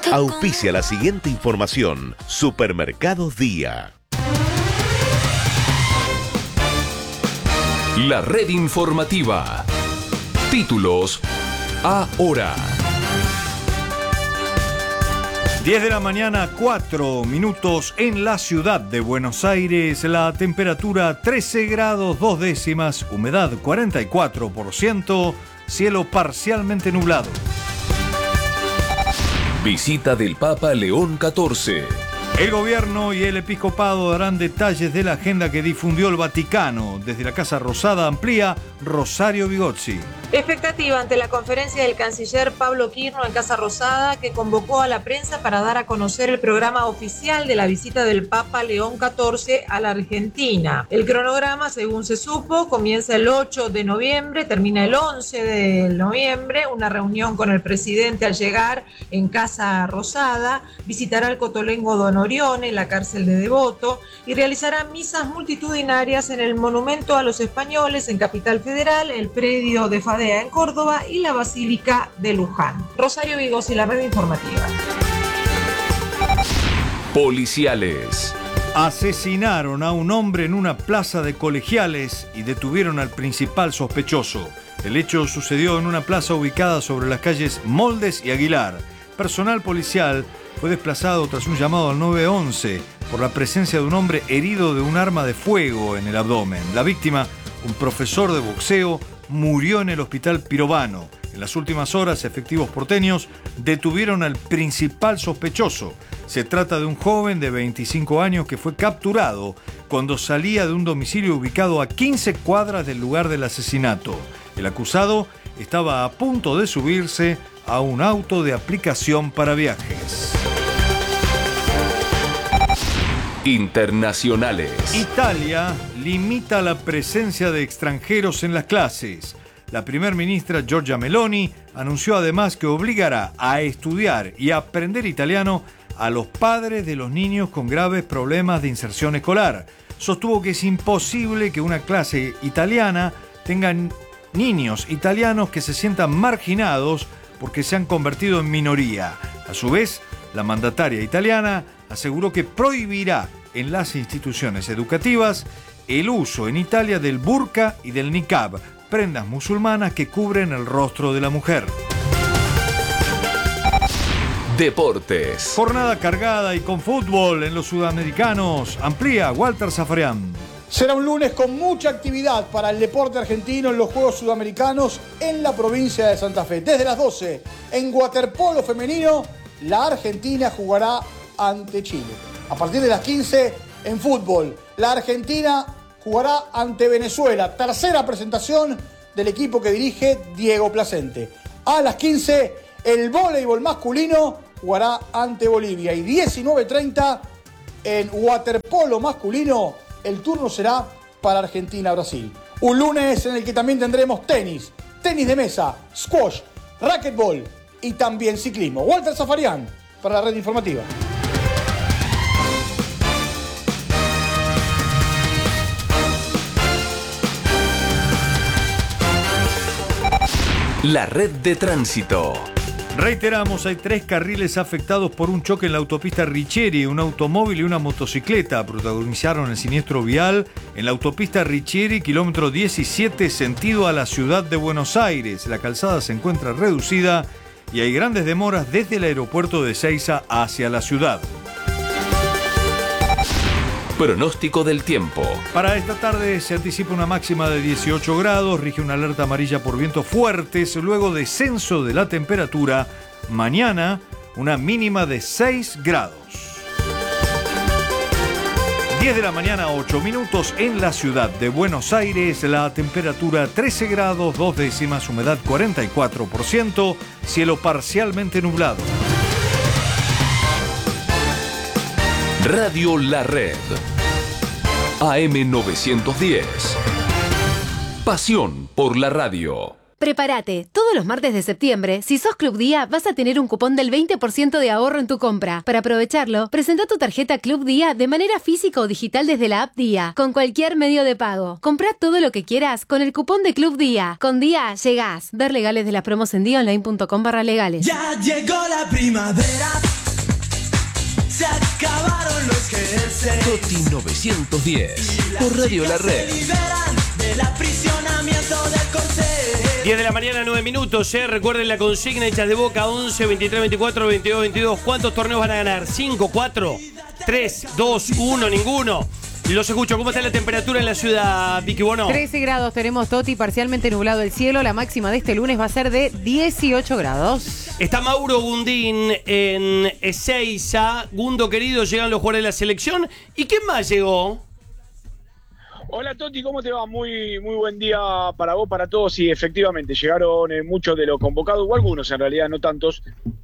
Auspicia la siguiente información. Supermercados Día. La red informativa. Títulos ahora. 10 de la mañana, 4 minutos en la ciudad de Buenos Aires. La temperatura 13 grados 2 décimas, humedad 44%, cielo parcialmente nublado. Visita del Papa León XIV. El gobierno y el episcopado darán detalles de la agenda que difundió el Vaticano. Desde la Casa Rosada amplía Rosario Vigozzi. Expectativa ante la conferencia del canciller Pablo Quirno en Casa Rosada, que convocó a la prensa para dar a conocer el programa oficial de la visita del Papa León XIV a la Argentina. El cronograma, según se supo, comienza el 8 de noviembre, termina el 11 de noviembre, una reunión con el presidente al llegar en Casa Rosada, visitará el Cotolengo Don Orione, la cárcel de Devoto, y realizará misas multitudinarias en el Monumento a los Españoles en Capital Federal, el predio de Fadea en Córdoba y la Basílica de Luján. Rosario Vigozzi, la red informativa. Policiales. Asesinaron a un hombre en una plaza de Colegiales y detuvieron al principal sospechoso. El hecho sucedió en una plaza ubicada sobre las calles Moldes y Aguilar. Personal policial fue desplazado tras un llamado al 911 por la presencia de un hombre herido de un arma de fuego en el abdomen. La víctima, un profesor de boxeo, murió en el hospital Pirovano. En las últimas horas, efectivos porteños detuvieron al principal sospechoso. Se trata de un joven de 25 años que fue capturado cuando salía de un domicilio ubicado a 15 cuadras del lugar del asesinato. El acusado estaba a punto de subirse a un auto de aplicación para viajes. Internacionales. Italia limita la presencia de extranjeros en las clases. La primer ministra Giorgia Meloni anunció además que obligará a estudiar y aprender italiano a los padres de los niños con graves problemas de inserción escolar. Sostuvo que es imposible que una clase italiana tenga niños italianos que se sientan marginados porque se han convertido en minoría. A su vez, la mandataria italiana aseguró que prohibirá en las instituciones educativas el uso en Italia del burka y del niqab, prendas musulmanas que cubren el rostro de la mujer. Deportes. Jornada cargada y con fútbol en los sudamericanos. Amplía Walter Zafarian. Será un lunes con mucha actividad para el deporte argentino en los Juegos Sudamericanos en la provincia de Santa Fe. Desde las 12, en waterpolo femenino, la Argentina jugará ante Chile. A partir de las 15, en fútbol, la Argentina jugará ante Venezuela. Tercera presentación del equipo que dirige Diego Placente. A las 15, el voleibol masculino jugará ante Bolivia. Y 19:30, en waterpolo masculino, el turno será para Argentina-Brasil. Un lunes en el que también tendremos tenis de mesa, squash, racquetball y también ciclismo. Walter Zafarian para la red informativa. La red de tránsito. Reiteramos, hay 3 carriles afectados por un choque en la autopista Riccieri. Un automóvil y una motocicleta protagonizaron el siniestro vial en la autopista Riccieri, kilómetro 17, sentido a la ciudad de Buenos Aires. La calzada se encuentra reducida y hay grandes demoras desde el aeropuerto de Ezeiza hacia la ciudad. Pronóstico del tiempo. Para esta tarde se anticipa una máxima de 18 grados, rige una alerta amarilla por vientos fuertes, luego descenso de la temperatura. Mañana, una mínima de 6 grados. 10 de la mañana, 8 minutos en la ciudad de Buenos Aires, la temperatura 13 grados 2 décimas, humedad 44%, cielo parcialmente nublado. Radio La Red. AM 910. Pasión por la radio. Prepárate, todos los martes de septiembre, si sos Club Día, vas a tener un cupón del 20% de ahorro en tu compra. Para aprovecharlo, presenta tu tarjeta Club Día de manera física o digital desde la app Día, con cualquier medio de pago. Comprá todo lo que quieras con el cupón de Club Día. Con Día llegás. Ver legales de las promos en diaonline.com/legales. Ya llegó la primavera. 910 por Radio La Red. 10 de la mañana, 9 minutos. Recuerden la consigna, hinchas de Boca, 11, 23, 24, 22, 22. ¿Cuántos torneos van a ganar? ¿5, 4, 3, 2, 1, ninguno? Los escucho. ¿Cómo está la temperatura en la ciudad, Vicky Bono? 13 grados tenemos, Toti, parcialmente nublado el cielo. La máxima de este lunes va a ser de 18 grados. Está Mauro Gundín en Ezeiza. Gundo, querido, llegan los jugadores de la selección. ¿Y quién más llegó? Hola Toti, ¿cómo te va? Muy buen día para vos, para todos. Y efectivamente, llegaron muchos de los convocados, o algunos en realidad, no tantos,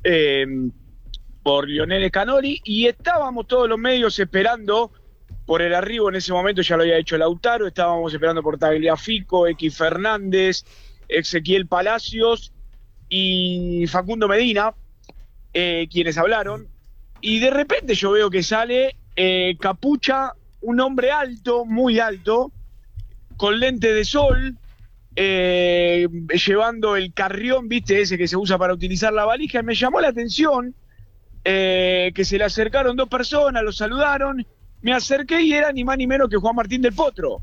por Lionel Scanoli. Y estábamos todos los medios esperando por el arribo. En ese momento ya lo había hecho Lautaro. Estábamos esperando por Tagliafico, X Fernández, Ezequiel Palacios y Facundo Medina, quienes hablaron. Y de repente yo veo que sale Capucha, un hombre alto, muy alto, con lente de sol, llevando el carrión, viste, ese que se usa para utilizar la valija. Y me llamó la atención que se le acercaron dos personas, lo saludaron, me acerqué y era ni más ni menos que Juan Martín del Potro,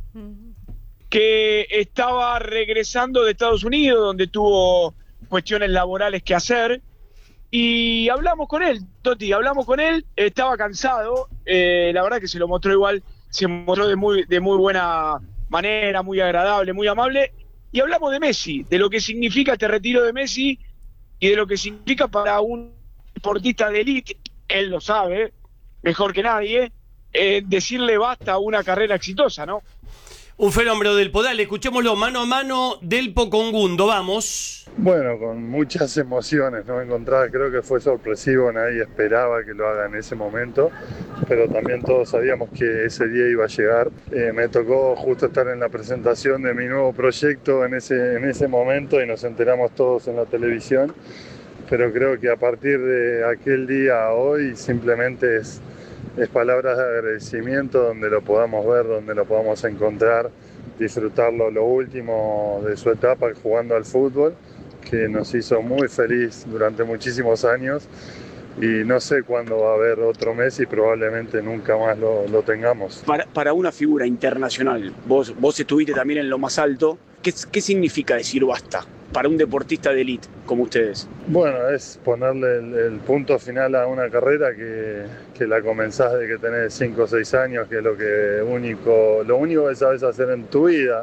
que estaba regresando de Estados Unidos, donde tuvo cuestiones laborales que hacer. Y hablamos con él, Toti, estaba cansado, la verdad que se lo mostró igual, se mostró de muy buena manera, muy agradable, muy amable, y hablamos de Messi, de lo que significa este retiro de Messi y de lo que significa para un deportista de élite, él lo sabe, mejor que nadie, decirle basta a una carrera exitosa, ¿no? Un fenómeno del Podal, escuchémoslo mano a mano, Delpo con Gundo, vamos. Bueno, con muchas emociones, ¿no? Encontrada, creo que fue sorpresivo, nadie esperaba que lo haga en ese momento, pero también todos sabíamos que ese día iba a llegar. Me tocó justo estar en la presentación de mi nuevo proyecto en ese momento y nos enteramos todos en la televisión, pero creo que a partir de aquel día a hoy simplemente es palabras de agradecimiento, donde lo podamos ver, donde lo podamos encontrar, disfrutarlo lo último de su etapa jugando al fútbol, que nos hizo muy feliz durante muchísimos años, y no sé cuándo va a haber otro Messi, probablemente nunca más lo tengamos. Para una figura internacional, vos estuviste también en lo más alto, ¿qué significa decir basta para un deportista de élite como ustedes? Bueno, es ponerle el punto final a una carrera que la comenzás de que tenés 5 o 6 años, que es lo único que sabes hacer en tu vida,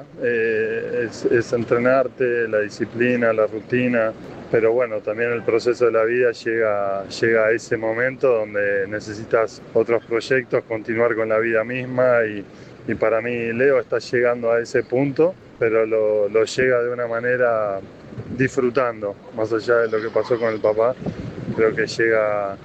es entrenarte, la disciplina, la rutina, pero bueno, también el proceso de la vida llega a ese momento donde necesitas otros proyectos, continuar con la vida misma, y para mí Leo está llegando a ese punto, pero lo llega de una manera disfrutando, más allá de lo que pasó con el papá. Creo que llega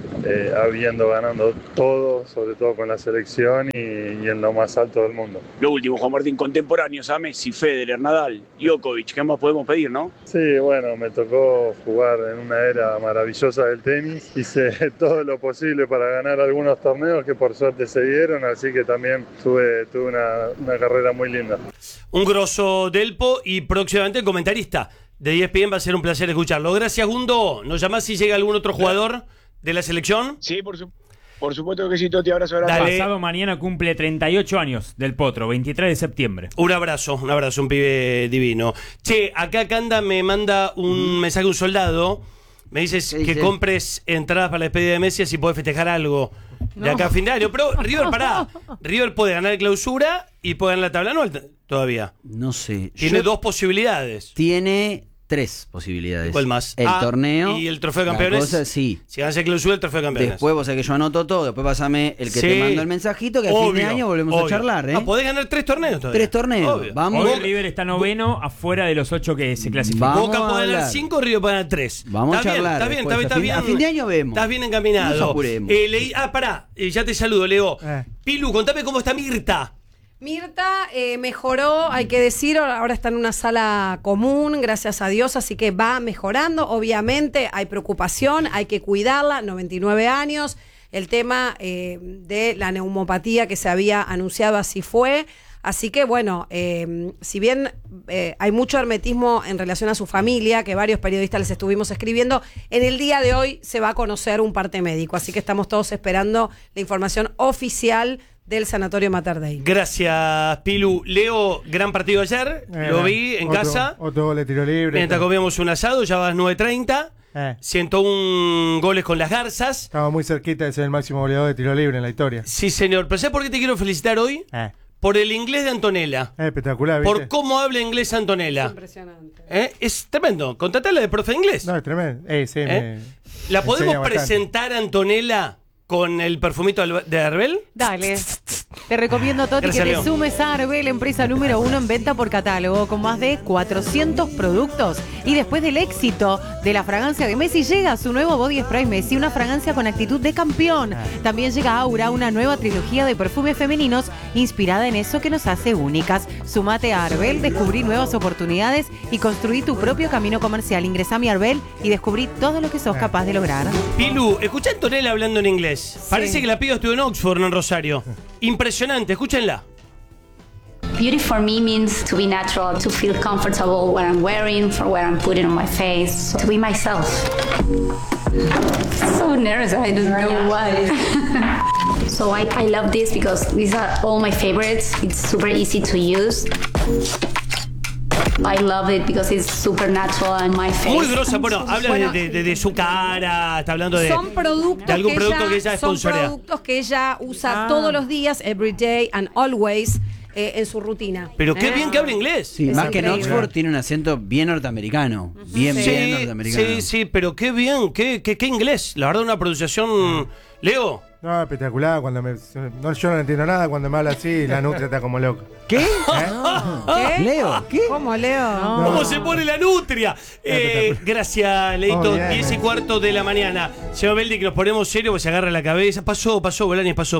ganando todo, sobre todo con la selección y en lo más alto del mundo. Lo último, Juan Martín, contemporáneos a Messi, Federer, Nadal, Djokovic, ¿qué más podemos pedir, no? Sí, bueno, me tocó jugar en una era maravillosa del tenis, hice todo lo posible para ganar algunos torneos que por suerte se dieron, así que también tuve una carrera muy linda. Un grosso Delpo y próximamente el comentarista de ESPN, va a ser un placer escucharlo. Gracias, Gundo. ¿Nos llamás si llega algún otro jugador de la selección? Sí, por supuesto que sí, Toti, abrazo grande. Pasado mañana cumple 38 años del Potro, 23 de septiembre. Un abrazo, un pibe divino. Che, acá Canda me manda un mensaje, un soldado, me dices que compres entradas para la despedida de Messi si podés festejar algo de acá a fin de año. Pero River, River puede ganar la clausura y puede ganar la tabla anual todavía. No sé. Tiene dos posibilidades. Tiene 3 posibilidades. ¿Cuál más? El torneo. Y el trofeo de campeones. Sí. Si ganas la clausura, el trofeo de campeones. Después vos sabés que yo anoto todo. Después pásame el que te mando el mensajito, que a fin de año volvemos a charlar. Podés ganar 3 torneos todavía. 3 torneos. Obvio. Vamos. Hoy River está noveno, afuera de los 8 que se clasifican. Boca puede ganar 5, River puede ganar 3. Vamos a charlar. Está bien. A fin de año vemos. Estás bien encaminado. Nos apuremos. Pará. Ya te saludo, Leo. Pilu, contame cómo está Mirta. Mirta mejoró, hay que decir, ahora está en una sala común, gracias a Dios, así que va mejorando. Obviamente hay preocupación, hay que cuidarla, 99 años. El tema de la neumopatía que se había anunciado así fue. Así que bueno, si bien hay mucho hermetismo en relación a su familia, que varios periodistas les estuvimos escribiendo, en el día de hoy se va a conocer un parte médico. Así que estamos todos esperando la información oficial del Sanatorio Mater Dei. Gracias, Pilu. Leo, gran partido ayer. Lo vi en casa. Otro gol de tiro libre. Mientras comíamos un asado, ya vas 9:30. 101 goles con las Garzas. Estamos muy cerquita de ser el máximo goleador de tiro libre en la historia. Sí, señor. Pero ¿sabes por qué te quiero felicitar hoy? Por el inglés de Antonella. Espectacular, ¿viste? Por cómo habla inglés Antonella. Es impresionante. Es tremendo. Contratala de profe de inglés. No, es tremendo. Sí, ¿La podemos enseña bastante. presentar a Antonella con el perfumito de Arbel? Dale. Te recomiendo, Toti, Gracias, que te Leo. sumes a Arbel, empresa número 1 en venta por catálogo, con más de 400 productos. Y después del éxito de la fragancia de Messi, llega su nuevo Body Spray Messi, una fragancia con actitud de campeón. También llega Aura, una nueva trilogía de perfumes femeninos inspirada en eso que nos hace únicas. Sumate a Arbel, descubrí nuevas oportunidades y construí tu propio camino comercial. Ingresá a mi Arbel y descubrí todo lo que sos capaz de lograr. Pilu, escucha a Antonella hablando en inglés. Parece que la piba estuvo en Oxford, no en Rosario. Impresionante, escúchenla. Beauty for me means to be natural, to feel comfortable what I'm wearing, for what I'm putting on my face, to be myself. So nervous, I don't know why. So I love this because these are all my favorites. It's super easy to use. I love it because it's super natural on my face. Muy grosa, bueno, habla de su cara, está hablando de, Son productos de algún producto que ella son sponsorea. productos que ella usa todos los días, every day and always, en su rutina. Pero qué bien que habla inglés. Sí, más que en Oxford tiene un acento bien norteamericano. Bien norteamericano. Sí, pero qué bien, qué inglés. La verdad, una pronunciación. Leo. No, espectacular. Yo no entiendo nada cuando me habla así, la nutria está como loca. ¿Qué? ¿Qué? ¿Leo? ¿Qué? ¿Cómo, Leo? ¿Cómo se pone la nutria? Gracias, Leito. Bien. 10:15 de la mañana. Señor Beldi, que nos ponemos serios, pues se agarra la cabeza. Pasó, Bolaños, pasó.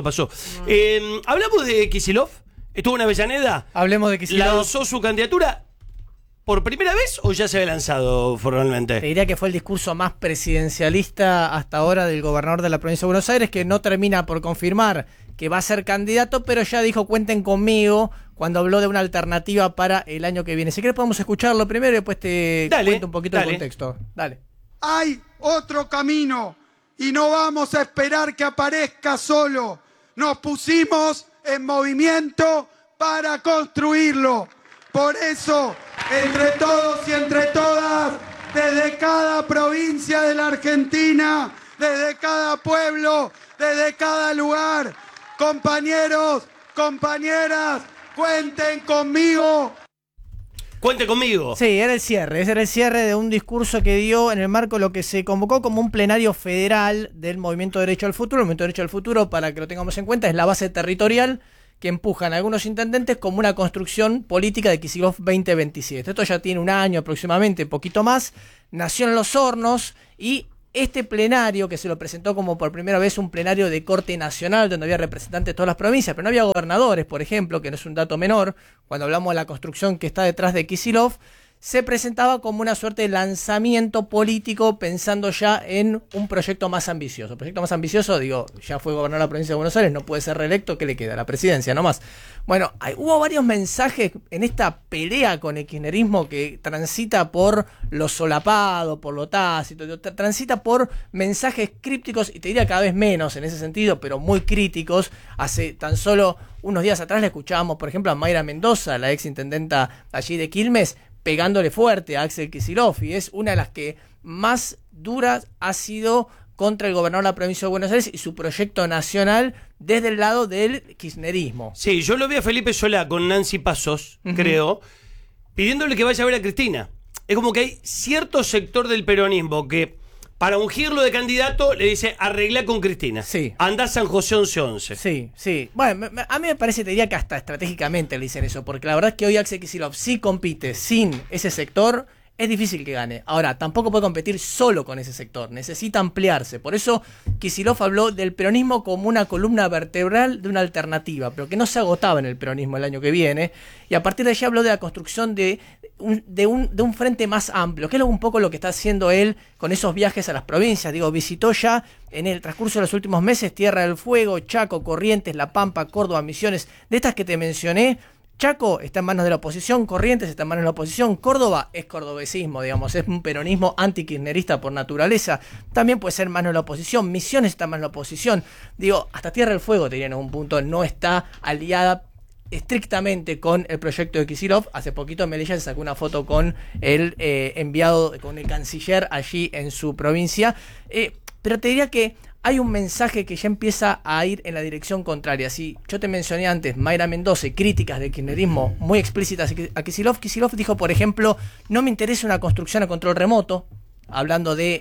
Hablamos de Kicillof. ¿Estuvo en Avellaneda? Hablemos de Kicillof. ¿Lanzó su candidatura por primera vez o ya se había lanzado formalmente? Te diría que fue el discurso más presidencialista hasta ahora del gobernador de la provincia de Buenos Aires, que no termina por confirmar que va a ser candidato, pero ya dijo cuenten conmigo cuando habló de una alternativa para el año que viene. Si querés podemos escucharlo primero y después te cuento un poquito el contexto. Dale. Hay otro camino y no vamos a esperar que aparezca solo. Nos pusimos en movimiento para construirlo. Por eso, entre todos y entre todas, desde cada provincia de la Argentina, desde cada pueblo, desde cada lugar, compañeros, compañeras, cuenten conmigo. Cuente conmigo. Sí, era el cierre de un discurso que dio en el marco de lo que se convocó como un plenario federal del Movimiento Derecho al Futuro. El Movimiento Derecho al Futuro, para que lo tengamos en cuenta, es la base territorial que empujan a algunos intendentes como una construcción política de Kicillof 2027. Esto ya tiene un año aproximadamente, poquito más. Nació en Los Hornos y este plenario, que se lo presentó como por primera vez un plenario de corte nacional, donde había representantes de todas las provincias, pero no había gobernadores, por ejemplo, que no es un dato menor, cuando hablamos de la construcción que está detrás de Kicillof, se presentaba como una suerte de lanzamiento político pensando ya en un proyecto más ambicioso. Proyecto más ambicioso, digo, ya fue gobernador de la provincia de Buenos Aires, no puede ser reelecto, ¿qué le queda? La presidencia nomás. Bueno, hubo varios mensajes en esta pelea con el kirchnerismo que transita por lo solapado, por lo tácito, transita por mensajes crípticos, y te diría cada vez menos en ese sentido, pero muy críticos. Hace tan solo unos días atrás le escuchábamos, por ejemplo, a Mayra Mendoza, la ex intendenta allí de Quilmes, pegándole fuerte a Axel Kicillof, y es una de las que más duras ha sido contra el gobernador de la provincia de Buenos Aires y su proyecto nacional desde el lado del kirchnerismo. Sí, yo lo vi a Felipe Solá con Nancy Pasos, creo, pidiéndole que vaya a ver a Cristina. Es como que hay cierto sector del peronismo que para ungirlo de candidato le dice arregla con Cristina. Sí. Anda a San José 11-11. Sí. Bueno, a mí me parece, te diría que hasta estratégicamente le dicen eso, porque la verdad es que hoy Axel Kicillof, si compite sin ese sector, es difícil que gane. Ahora, tampoco puede competir solo con ese sector, necesita ampliarse. Por eso Kicillof habló del peronismo como una columna vertebral de una alternativa, pero que no se agotaba en el peronismo el año que viene. Y a partir de allí habló de la construcción de un frente más amplio, que es un poco lo que está haciendo él con esos viajes a las provincias. Digo, visitó ya en el transcurso de los últimos meses Tierra del Fuego, Chaco, Corrientes, La Pampa, Córdoba, Misiones. De estas que te mencioné, Chaco está en manos de la oposición, Corrientes está en manos de la oposición, Córdoba es cordobesismo, digamos, es un peronismo anti-kirchnerista por naturaleza, también puede ser en manos de la oposición, Misiones está en manos de la oposición, digo, hasta Tierra del Fuego, te diría en algún punto, no está aliada estrictamente con el proyecto de Kicillof. Hace poquito Melilla se sacó una foto con el enviado, con el canciller allí en su provincia, pero te diría que hay un mensaje que ya empieza a ir en la dirección contraria. Si yo te mencioné antes Mayra Mendoza, críticas del kirchnerismo muy explícitas a Kicillof. Kicillof dijo, por ejemplo, no me interesa una construcción a control remoto, hablando de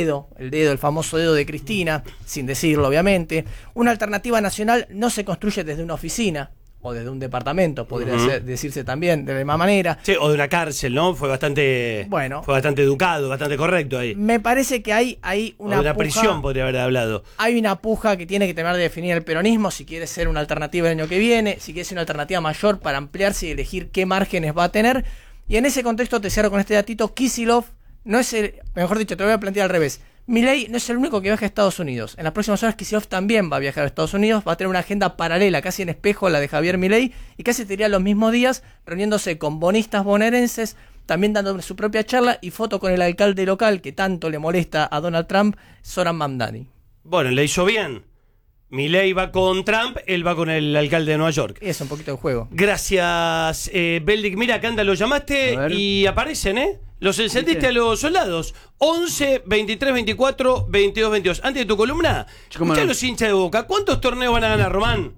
el famoso dedo de Cristina, sin decirlo obviamente. Una alternativa nacional no se construye desde una oficina o desde un departamento, podría decirse también de la misma manera. Sí, o de una cárcel, ¿no? Fue bastante educado, bastante correcto ahí. Me parece que hay una o de una puja, prisión podría haber hablado. Hay una puja que tiene que terminar de definir el peronismo, si quiere ser una alternativa el año que viene, si quiere ser una alternativa mayor para ampliarse y elegir qué márgenes va a tener. Y en ese contexto te cierro con este datito. Kicillof no es mejor dicho, te lo voy a plantear al revés. Milei no es el único que viaja a Estados Unidos. En las próximas horas Kicillof también va a viajar a Estados Unidos, va a tener una agenda paralela, casi en espejo a la de Javier Milei, y casi te diría los mismos días, reuniéndose con bonistas bonaerenses, también dando su propia charla y foto con el alcalde local que tanto le molesta a Donald Trump, Zoran Mamdani. Bueno, le hizo bien. Milei va con Trump, él va con el alcalde de Nueva York. Es un poquito de juego. Gracias, Beldic. Mira, acá anda, lo llamaste y aparecen, ¿eh? Los encendiste a los soldados. 11, 23, 24, 22, 22. Antes de tu columna, escuchá a los hinchas de Boca. ¿Cuántos torneos van a ganar, Román?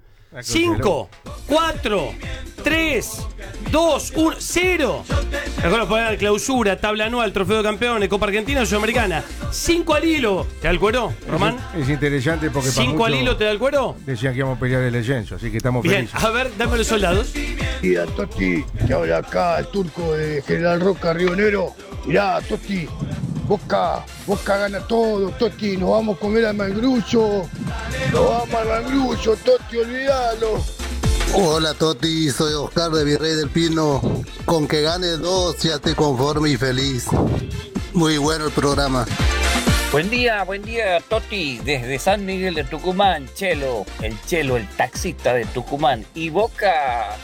5, 4, 3, 2, 1, 0. Mejor pueden dar clausura, tabla anual, trofeo de campeones, Copa Argentina, Sudamericana. 5 al hilo. ¿Te da el cuero, Román? Es interesante porque 5 al hilo, ¿te da el cuero? Decían que íbamos a pelear el descenso, así que estamos bien, felices. A ver, dame los soldados. Y a Totti, que habla acá, el turco de General Roca, Río Negro. Mirá, Totti, Boca gana todo, Totti, nos vamos a comer al Mangrullo. Nos vamos al Mangrullo, Totti, olvídalo. Hola Totti, soy Oscar de Virrey del Pino. Con que gane 2 ya estoy conforme y feliz. Muy bueno el programa. Buen día Totti, desde San Miguel de Tucumán, Chelo, el taxista de Tucumán. Y Boca,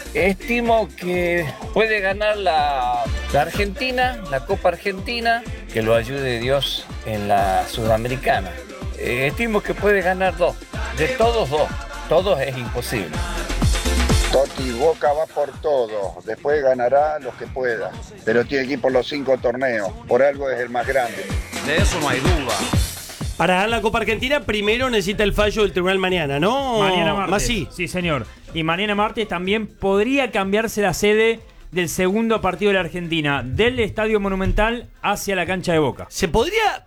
estimo que puede ganar la Argentina, la Copa Argentina, que lo ayude Dios en la Sudamericana. Estimo que puede ganar 2, de todos es imposible. Totti, Boca va por todo, después ganará los que pueda, pero tiene que ir por los 5 torneos, por algo es el más grande. De eso no hay duda. Para ganar la Copa Argentina, primero necesita el fallo del tribunal mañana, ¿no? Mañana martes. Más sí. Sí, señor. Y mañana martes también podría cambiarse la sede del segundo partido de la Argentina, del Estadio Monumental hacia la cancha de Boca. ¿Se podría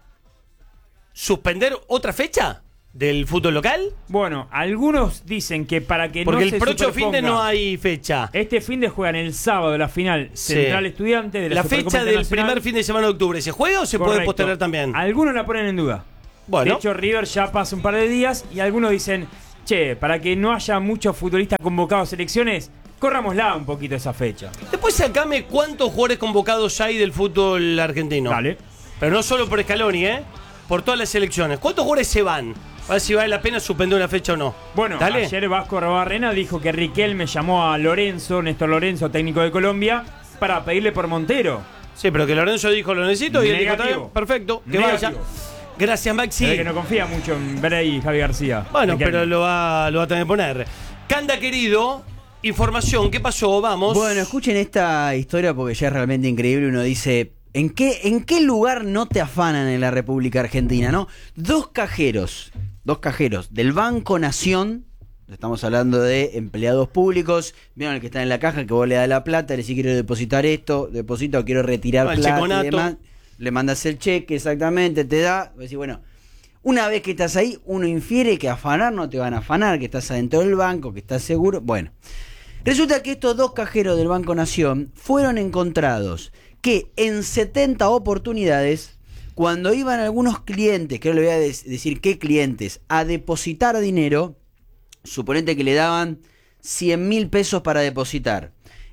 suspender otra fecha del fútbol local? Bueno, algunos dicen que para que porque no se el próximo superponga, fin de no hay fecha. Este fin de juegan el sábado la final Central Estudiante de la Supercopa fecha del Internacional. primer fin de semana de octubre. ¿Se juega o se puede postergar también? Algunos la ponen en duda. Bueno. De hecho, River ya pasa un par de días y algunos dicen, che, para que no haya muchos futbolistas convocados a selecciones, corrámosla un poquito esa fecha. Después sacame cuántos jugadores convocados hay del fútbol argentino. Dale. Pero no solo por Scaloni, por todas las selecciones. ¿Cuántos jugadores se van? A ver si vale la pena suspender una fecha o no. Bueno, ¿dale? Ayer Vasco Arbarrena dijo que Riquelme llamó a Néstor Lorenzo, técnico de Colombia, para pedirle por Montero. Sí, pero que Lorenzo dijo lo necesito y él dijo Negativo. perfecto, que Negativo. vaya. Gracias, Maxi. Que no confía mucho en Bray y Javi García. Bueno, pero lo va a tener que poner. Canda, querido, información, ¿qué pasó? Vamos. Bueno, escuchen esta historia porque ya es realmente increíble. Uno dice, ¿en qué lugar no te afanan en la República Argentina, no? Dos cajeros del Banco Nación, estamos hablando de empleados públicos, vieron el que está en la caja, que vos le das la plata, le decís quiero depositar esto, deposito, quiero retirar plata y demás, le mandas el cheque, exactamente, te da, decís, bueno, una vez que estás ahí, uno infiere que afanar no te van a afanar, que estás adentro del banco, que estás seguro, bueno. Resulta que estos dos cajeros del Banco Nación fueron encontrados que en 70 oportunidades, cuando iban algunos clientes, que ahora le voy a decir qué clientes, a depositar dinero, suponete que le daban 100.000 pesos para depositar.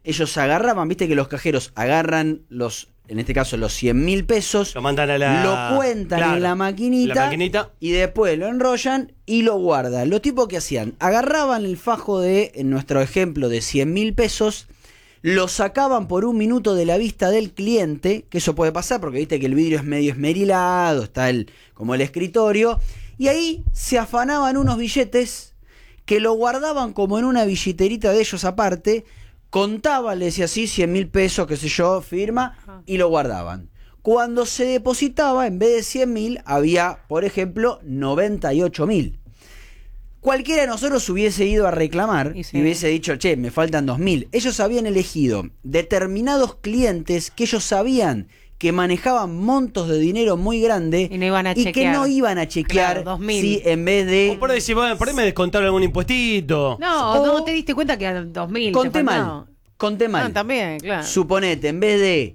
ellos agarraban, viste que los cajeros agarran en este caso los 100.000 pesos, lo mandan lo cuentan en la maquinita y después lo enrollan y lo guardan. Los tipos que hacían, agarraban el fajo en nuestro ejemplo, de 100.000 pesos, lo sacaban por un minuto de la vista del cliente, que eso puede pasar porque viste que el vidrio es medio esmerilado, está como el escritorio, y ahí se afanaban unos billetes que lo guardaban como en una billeterita de ellos aparte, contaban, le decía así, 100.000 pesos, qué sé yo, firma, y lo guardaban. Cuando se depositaba, en vez de 100.000, había, por ejemplo, 98.000. Cualquiera de nosotros hubiese ido a reclamar y hubiese dicho, che, me faltan 2.000. Ellos habían elegido determinados clientes que ellos sabían que manejaban montos de dinero muy grandes y que no iban a chequear, claro, 2.000. Si en vez de... O por ahí, por ahí me descontaron algún impuestito. No te diste cuenta que eran 2.000. Conté mal. También, claro. Suponete, en vez de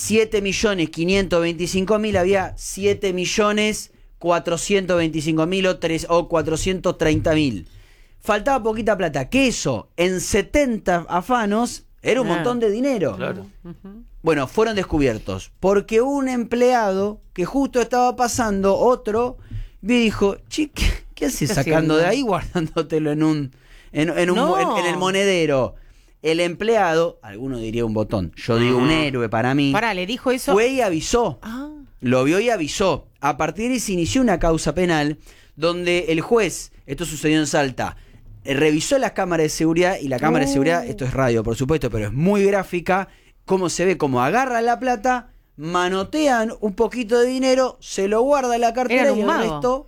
7.525.000 había 7.425.000 o 430.000. Faltaba poquita plata. Que eso, en 70 afanos, era un montón de dinero. Claro. Bueno, fueron descubiertos porque un empleado que justo estaba pasando, otro, dijo, ¿qué haces sacando de ahí guardándotelo en el monedero? El empleado, alguno diría un botón, yo digo un héroe para mí. ¿Le dijo eso? Fue y avisó. Lo vio y avisó. A partir de ahí se inició una causa penal donde el juez, esto sucedió en Salta, revisó las cámaras de seguridad, y la cámara de seguridad, esto es radio por supuesto, pero es muy gráfica, cómo se ve, cómo agarra la plata, manotean un poquito de dinero, se lo guarda en la cartera y el resto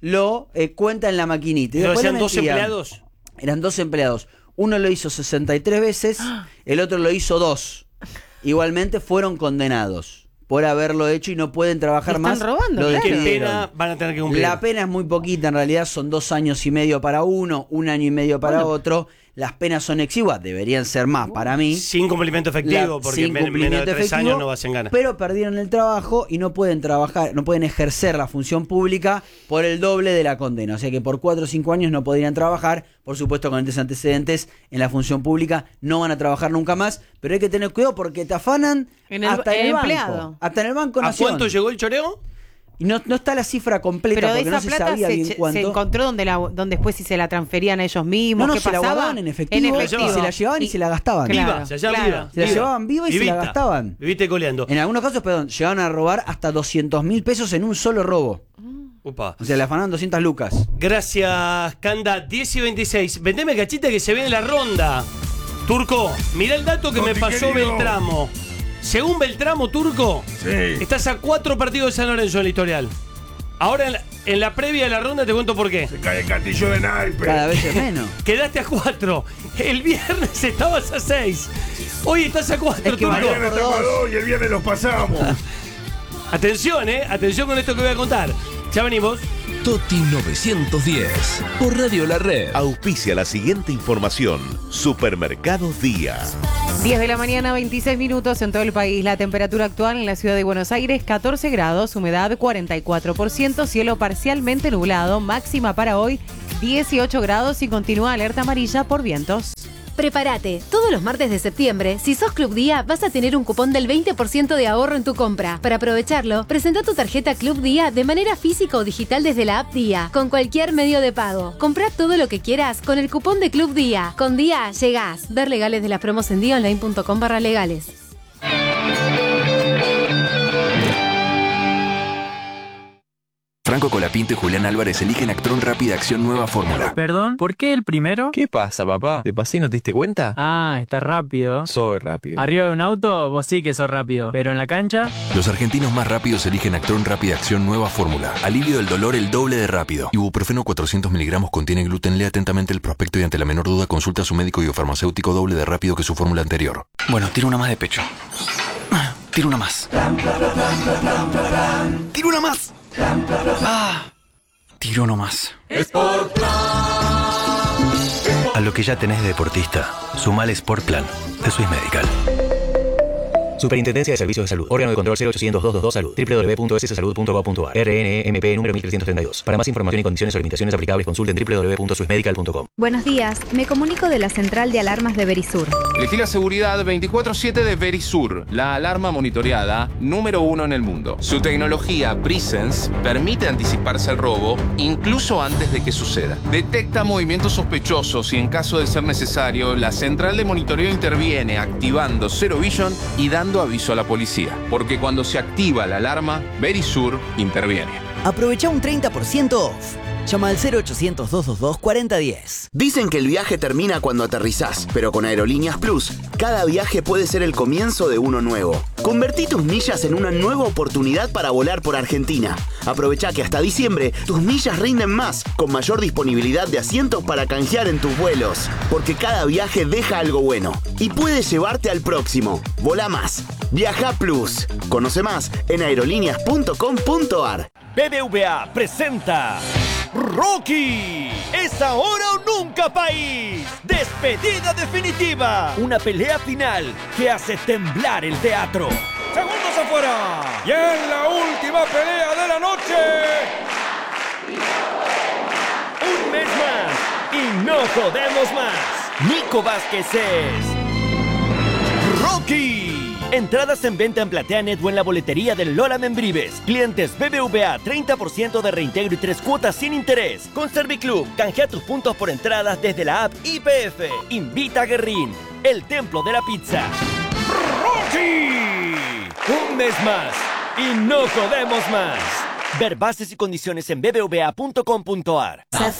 lo cuenta en la maquinita. Y ¿Pero después eran dos empleados? Eran 2 empleados. Uno lo hizo 63 veces, el otro lo hizo 2. Igualmente fueron condenados por haberlo hecho y no pueden trabajar más. Están robando, lo ¿Qué despidieron. pena van a tener que cumplir? La pena es muy poquita, en realidad son 2 años y medio para uno, 1 año y medio para otro. Las penas son exiguas, deberían ser más para mí. Sin cumplimiento efectivo, porque menos de 3 años no vas en ganas. Pero perdieron el trabajo y no pueden trabajar, no pueden ejercer la función pública por el doble de la condena. O sea que por 4 o 5 años no podrían trabajar. Por supuesto, con estos antecedentes en la función pública no van a trabajar nunca más. Pero hay que tener cuidado porque te afanan hasta en el banco. Hasta en el Banco Nación. ¿A cuánto llegó el choreo? Y no está la cifra completa, pero porque esa no se plata sabía bien cuánto. se encontró donde después si se la transferían a ellos mismos. No, ¿qué se pasaba? la guardaban en efectivo, y se la llevaban y se la gastaban. Viva, se la llevaban viva y se la gastaban. Viviste coleando. En algunos casos, llegaban a robar hasta 200.000 pesos en un solo robo. Upa. O sea, le afanaban 200 lucas. Gracias, Canda. 10 y 26. Vendeme cachita que se viene la ronda. Turco, mirá el dato que me pasó Beltramo. Según Beltramo, Turco, estás a 4 partidos de San Lorenzo en el historial. Ahora en la previa de la ronda te cuento por qué. Se cae el castillo de naipe. Cada vez es menos. Quedaste a 4. El viernes estabas a 6. Hoy estás a 4, Turco. El viernes estamos a 2 y el viernes los pasamos. Atención, atención con esto que voy a contar. Ya venimos. Toti 910 por Radio La Red. Auspicia la siguiente información. Supermercados Día. 10 de la mañana, 26 minutos en todo el país. La temperatura actual en la ciudad de Buenos Aires, 14 grados, humedad 44%, cielo parcialmente nublado, máxima para hoy 18 grados y continúa alerta amarilla por vientos. Prepárate, todos los martes de septiembre, si sos Club Día, vas a tener un cupón del 20% de ahorro en tu compra. Para aprovecharlo, presenta tu tarjeta Club Día de manera física o digital desde la app Día, con cualquier medio de pago. Comprá todo lo que quieras con el cupón de Club Día. Con Día llegás. Ver legales de las promos en diaonline.com/legales. Franco Colapinto y Julián Álvarez eligen Actron Rápida Acción Nueva Fórmula. ¿Perdón? ¿Por qué el primero? ¿Qué pasa, papá? ¿Te pasé y no te diste cuenta? Ah, está rápido. Soy rápido. Arriba de un auto, vos sí que sos rápido. Pero en la cancha... Los argentinos más rápidos eligen Actron Rápida Acción Nueva Fórmula. Alivio del dolor el doble de rápido. Ibuprofeno 400 miligramos contiene gluten. Lee atentamente el prospecto y ante la menor duda consulta a su médico y o farmacéutico doble de rápido que su fórmula anterior. Bueno, tiro una más de pecho. Tiro una más. Tiro una más. Tiro nomás. A lo que ya tenés de deportista, sumale Sport Plan de Swiss Medical. Superintendencia de Servicios de Salud. Órgano de control 0800-222 Salud. www.sssalud.gov.ar. RNMP número 1332. Para más información y condiciones o limitaciones aplicables, consulten www.swissmedical.com. Buenos días. Me comunico de la central de alarmas de Verisur. Elegí la seguridad 24/7 de Verisur, la alarma monitoreada número 1 en el mundo. Su tecnología Presence permite anticiparse al robo incluso antes de que suceda. Detecta movimientos sospechosos y en caso de ser necesario, la central de monitoreo interviene activando Zero Vision y dando aviso a la policía. Porque cuando se activa la alarma, Verisur interviene. Aprovecha un 30% off. Llama al 0800-222-4010. Dicen que el viaje termina cuando aterrizás, pero con Aerolíneas Plus, cada viaje puede ser el comienzo de uno nuevo. Convertí tus millas en una nueva oportunidad para volar por Argentina. Aprovecha que hasta diciembre tus millas rinden más, con mayor disponibilidad de asientos para canjear en tus vuelos. Porque cada viaje deja algo bueno y puede llevarte al próximo. Volá más. Viaja Plus. Conoce más en aerolíneas.com.ar. BBVA presenta Rocky, es ahora o nunca, país. Despedida definitiva. Una pelea final que hace temblar el teatro. Segundos afuera. Y en la última pelea de la noche. Un mes más y no jodemos más. Nico Vázquez es Rocky. Entradas en venta en PlateaNet o en la boletería del Lola Membrives. Clientes BBVA, 30% de reintegro y 3 cuotas sin interés. Con Serviclub, canjea tus puntos por entradas desde la app IPF. Invita a Guerrín, el templo de la pizza. ¡Rocky! Un mes más y no jodemos más. Ver bases y condiciones en bbva.com.ar.